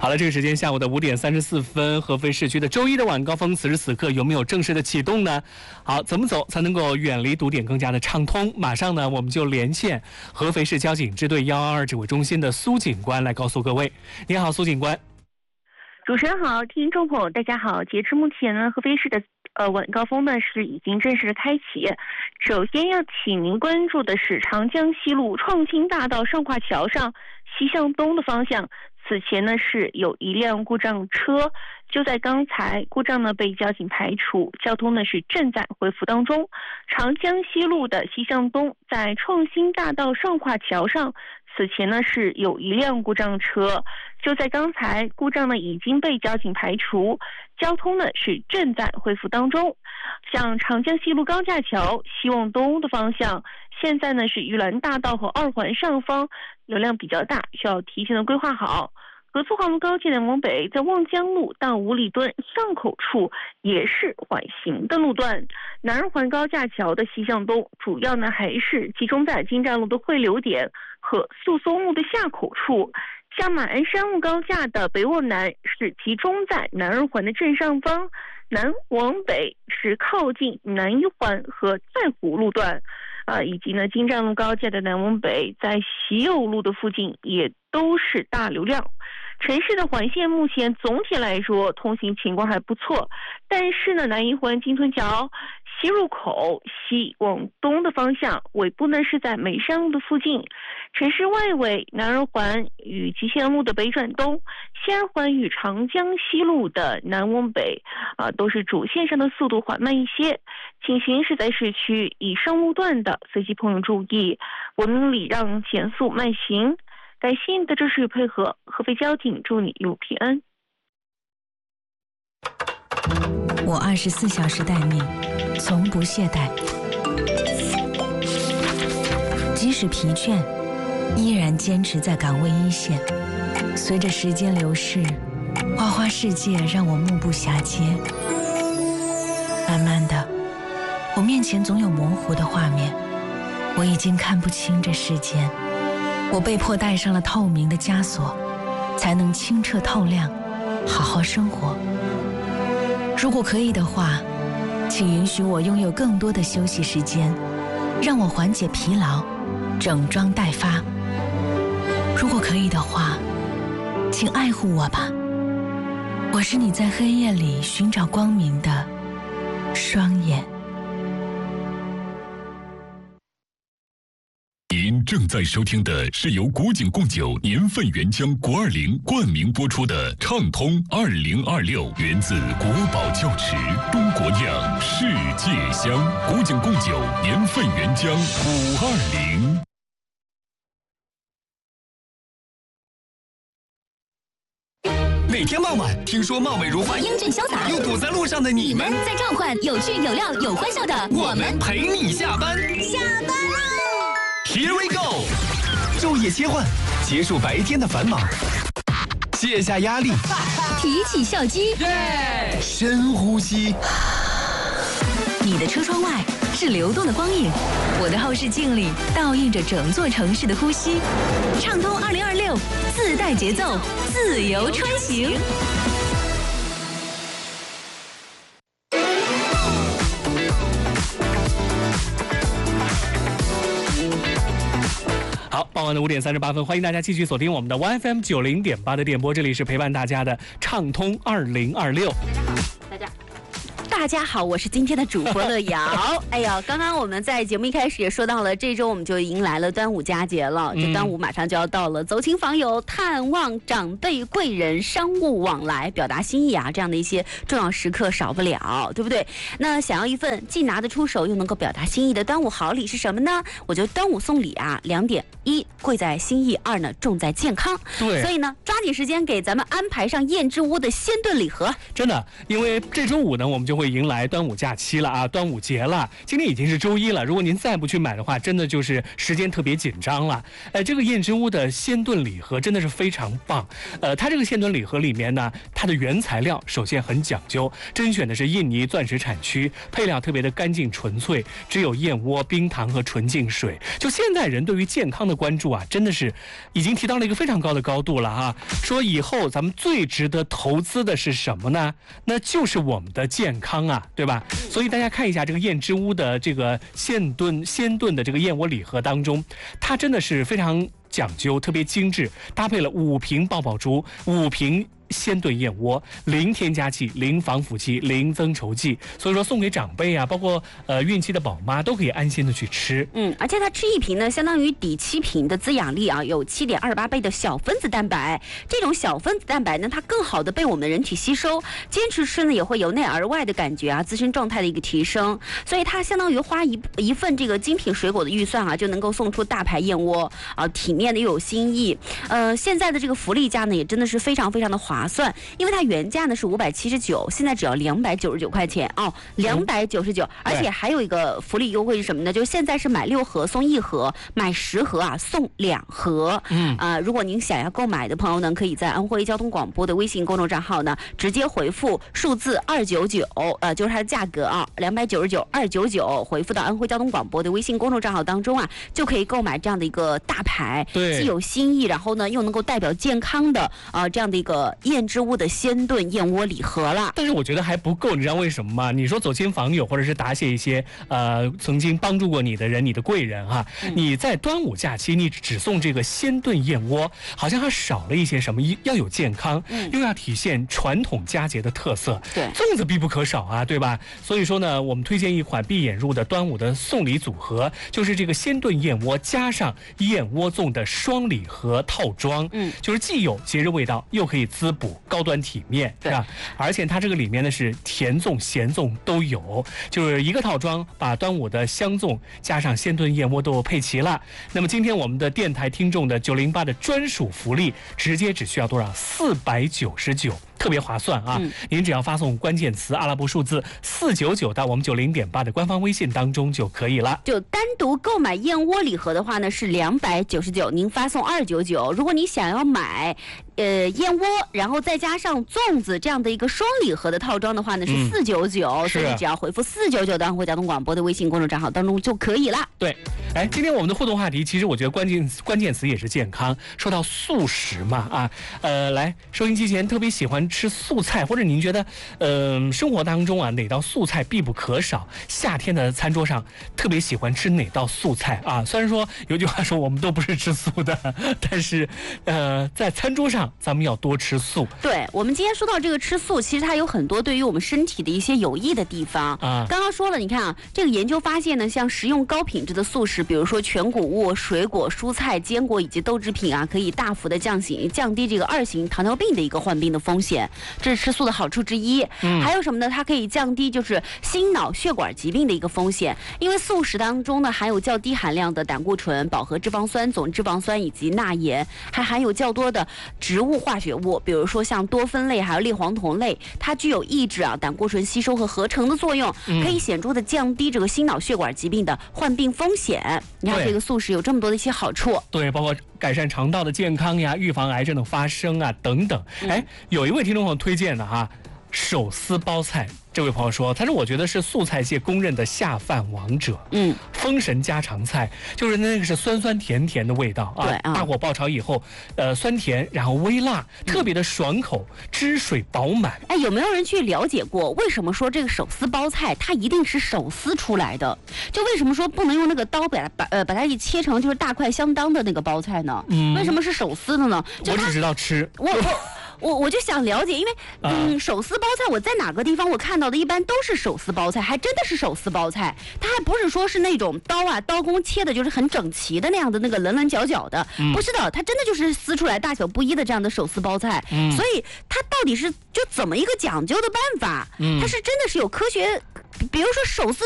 好了，这个时间下午的5点34分，合肥市区的周一的晚高峰，此时此刻有没有正式的启动呢？好，怎么走才能够远离堵点更加的畅通？马上呢，我们就连线合肥市交警支队122指挥中心的苏警官来告诉各位。你好，苏警官。 主持人好，听众朋友大家好。截至目前呢，合肥市的晚高峰呢是已经正式开启。首先要请您关注的是长江西路创新大道上跨桥上西向东的方向，此前呢是有一辆故障车，就在刚才故障呢被交警排除，交通呢是正在恢复当中。长江西路的西向东，在创新大道上跨桥上，此前呢是有一辆故障车，就在刚才故障呢已经被交警排除，交通呢是正在恢复当中。像长江西路高架桥西往东的方向，现在呢是玉兰大道和2环上方流量比较大，需要提前的规划好。合作航路高架南往北，在望江路到五里墩巷口处也是缓行的路段。南2环高架桥的西向东，主要呢还是集中在金站路的汇流点和宿松路的下口处。像马鞍山路高架的北往南是集中在南2环的正上方，南往北是靠近南1环和在湖路段。以及呢，金站路高架的南往北，在喜友路的附近也都是大流量。城市的环线目前总体来说通行情况还不错，但是呢，南1环金屯桥西入口西往东的方向尾部呢是在美山路的附近。城市外围南2环与集贤路的北转东，西2环与长江西路的南往北都是主线上的速度缓慢一些。请行驶在市区以上路段的司机朋友注意，文明礼让，减速慢行。感谢你的支持与配合，合肥交警祝你一路平安。 我24小时待命，从不懈怠，即使疲倦，依然坚持在岗位一线。随着时间流逝，花花世界让我目不暇接。慢慢的，我面前总有模糊的画面，我已经看不清这世间。我被迫戴上了透明的枷锁，才能清澈透亮，好好生活。如果可以的话，请允许我拥有更多的休息时间，让我缓解疲劳，整装待发。如果可以的话，请爱护我吧，我是你在黑夜里寻找光明的双眼。 您正在收听的是由古井贡酒年份原浆国20冠名播出的《畅通2026》，源自国宝窖池，中国酿，世界香。古井贡酒年份原浆520。 每天傍晚，听说貌美如花、 英俊潇洒又堵在路上的你们， 在召唤有趣有料有欢笑的我们陪你下班。 下班啦 Here we go！ 昼夜切换，结束白天的繁忙，卸下压力， 提起笑肌， 深呼吸。 你的车窗外是流动的光影，我的后视镜里倒映着整座城市的呼吸。畅通2026，自带节奏，自由穿行。 好，傍晚的5点38分，欢迎大家继续锁定我们的 YFM 90.8的电波，这里是陪伴大家的畅通2026。 大家好，我是今天的主播乐瑶。哎呀，刚刚我们在节目一开始也说到了，这周我们就迎来了端午佳节了，这端午马上就要到了，走亲访友、探望长辈贵人、商务往来、表达心意啊，这样的一些重要时刻少不了，对不对？那想要一份既拿得出手又能够表达心意的端午好礼是什么呢？我觉得端午送礼啊，2点：一，贵在心意；二呢，重在健康。 对， 所以呢，抓紧时间给咱们安排上燕之屋的鲜炖礼盒。 真的，因为这周五呢，我们就会迎来端午假期了啊，端午节了，今天已经是周一了。如果您再不去买的话，真的就是时间特别紧张了。这个燕之屋的鲜炖礼盒真的是非常棒。它这个鲜炖礼盒里面呢，它的原材料首先很讲究，甄选的是印尼钻石产区，配料特别的干净纯粹，只有燕窝、冰糖和纯净水。就现在人对于健康的关注啊，真的是已经提到了一个非常高的高度了哈。说以后咱们最值得投资的是什么呢？那就是我们的健康啊，对吧？所以大家看一下这个燕之屋的这个鲜炖的这个燕窝礼盒当中，它真的是非常讲究，特别精致，搭配了5瓶爆爆珠、5瓶鲜炖燕窝，零添加剂、零防腐剂、零增稠剂，所以说送给长辈啊，包括孕期的宝妈都可以安心的去吃。 而且它吃1瓶呢，相当于抵7瓶的滋养力啊，有7.28倍的小分子蛋白。这种小分子蛋白呢，它更好的被我们的人体吸收，坚持吃呢也会由内而外的感觉啊，自身状态的一个提升。所以它相当于花一份这个精品水果的预算啊，就能够送出大牌燕窝啊，体面的又有新意。现在的这个福利价呢，也真的是非常非常的划算，因为它原价呢是579，现在只要299块钱哦，299，而且还有一个福利优惠是什么呢？就是现在是买6盒送1盒，买10盒啊送2盒。如果您想要购买的朋友呢，可以在安徽交通广播的微信公众账号呢，直接回复数字299，就是它的价格啊，299，299，回复到安徽交通广播的微信公众账号当中啊，就可以购买这样的一个大牌， 对， 既有新意，然后呢又能够代表健康的这样的一个燕之屋的鲜炖燕窝礼盒了。 但是我觉得还不够，你知道为什么吗？你说走亲访友，或者是答谢一些曾经帮助过你的人，你的贵人哈，你在端午假期你只送这个鲜炖燕窝，好像还少了一些什么，要有健康，又要体现传统佳节的特色。 对， 粽子必不可少啊，对吧？所以说呢，我们推荐一款闭眼入的端午的送礼组合，就是这个鲜炖燕窝加上燕窝粽的双礼盒套装，就是既有节日味道，又可以滋补高端体面，是吧？而且它这个里面呢是甜粽、咸粽都有，就是一个套装把端午的香粽加上鲜炖燕窝都配齐了。那么今天我们的电台听众的908的专属福利，直接只需要多少？499。特别划算啊！您只要发送关键词阿拉伯数字499到我们90.8的官方微信当中就可以了。 就单独购买燕窝礼盒的话呢是299，您发送299。如果你想要买燕窝，然后再加上粽子这样的一个双礼盒的套装的话呢是499，所以只要回复499到安徽交通广播的微信公众账号当中就可以了。 对，今天我们的互动话题，其实我觉得关键词也是健康。说到素食嘛来收音机前特别喜欢吃素菜，或者您觉得生活当中啊哪道素菜必不可少？夏天的餐桌上特别喜欢吃哪道素菜啊？虽然说有句话说我们都不是吃素的，但是在餐桌上咱们要多吃素。 对，我们今天说到这个吃素，其实它有很多对于我们身体的一些有益的地方啊。刚刚说了，你看啊，这个研究发现呢，像食用高品质的素食，比如说全谷物、水果、蔬菜、坚果以及豆制品啊，可以大幅的降低这个2型糖尿病的一个患病的风险，这是吃素的好处之一。还有什么呢？它可以降低就是心脑血管疾病的一个风险，因为素食当中呢含有较低含量的胆固醇、饱和脂肪酸、总脂肪酸以及钠盐，还含有较多的植物化学物，比如说像多酚类还有类黄酮类，它具有抑制胆固醇吸收和合成的作用，可以显著的降低这个心脑血管疾病的患病风险。你看这个素食有这么多的一些好处， 对，包括改善肠道的健康呀，预防癌症的发生啊等等。有一位听众朋友推荐的哈，手撕包菜。这位朋友说，他说我觉得是素菜界公认的下饭王者，封神家常菜，就是那个是酸酸甜甜的味道啊，大火爆炒以后，酸甜然后微辣，特别的爽口，汁水饱满。 有没有人去了解过为什么说这个手撕包菜它一定是手撕出来的？就为什么说不能用那个刀把它一切成就是大块相当的那个包菜呢？为什么是手撕的呢？ 我只知道吃。 我就想了解，因为手撕包菜我在哪个地方我看到的一般都是手撕包菜，还真的是手撕包菜，它还不是说是那种刀工切的就是很整齐的那样的那个棱棱角角的，不是的，它真的就是撕出来大小不一的这样的手撕包菜，所以它到底是就怎么一个讲究的办法？它是真的是有科学，比如说手撕